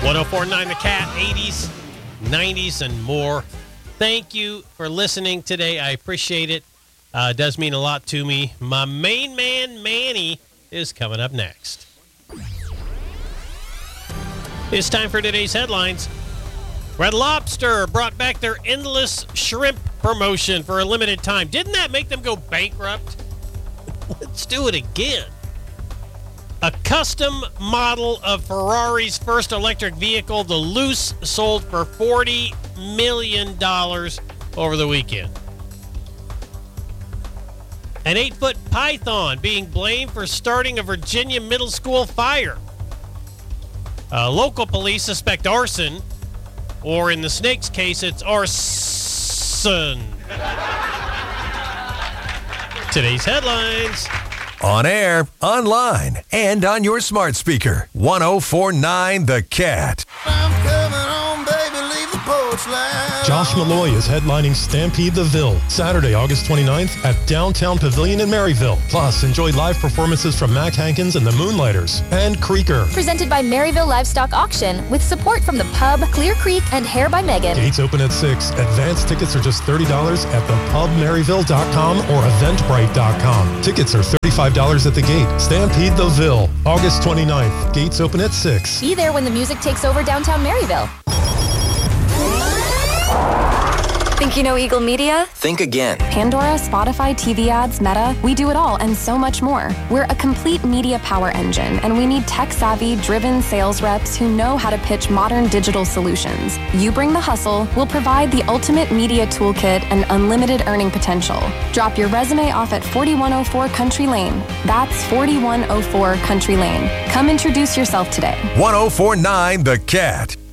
1049 The Cat, 80s, 90s, and more. Thank you for listening today. I appreciate it. It does mean a lot to me. My main man, Manny, is coming up next. It's time for today's headlines. Red Lobster brought back their endless shrimp promotion for a limited time. Didn't that make them go bankrupt? Let's do it again. A custom model of Ferrari's first electric vehicle, the Luce, sold for $40 million over the weekend. An 8-foot python being blamed for starting a Virginia middle school fire. Local police suspect arson, or in the snake's case, it's arson. Today's headlines. On air, online, and on your smart speaker. 1049 The Cat. I'm coming home, baby, leave the porch light. Josh Malloy is headlining Stampede the Ville, Saturday, August 29th at Downtown Pavilion in Maryville. Plus, enjoy live performances from Mac Hankins and the Moonlighters and Creaker. Presented by Maryville Livestock Auction with support from the Pub, Clear Creek, and Hair by Megan. Gates open at 6. Advance tickets are just $30 at thepubmaryville.com or eventbrite.com. Tickets are $35 at the gate. Stampede the Ville, August 29th. Gates open at 6. Be there when the music takes over downtown Maryville. Think you know Eagle Media? Think again. Pandora, Spotify, TV ads, Meta, we do it all and so much more. We're a complete media power engine, and we need tech-savvy, driven sales reps who know how to pitch modern digital solutions. You bring the hustle, we'll provide the ultimate media toolkit and unlimited earning potential. Drop your resume off at 4104 Country Lane. That's 4104 Country Lane. Come introduce yourself today. 1049 The Cat.